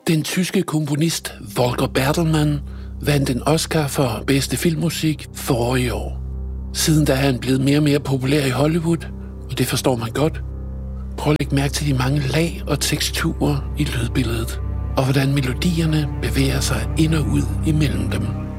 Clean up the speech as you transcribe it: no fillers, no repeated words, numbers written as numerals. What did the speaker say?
Den tyske komponist Volker Bertelmann vandt en Oscar for bedste filmmusik forrige år. Siden da er han blevet mere og mere populær i Hollywood, og det forstår man godt. Prøv at lægge mærke til de mange lag og teksturer i lydbilledet, og hvordan melodierne bevæger sig ind og ud imellem dem.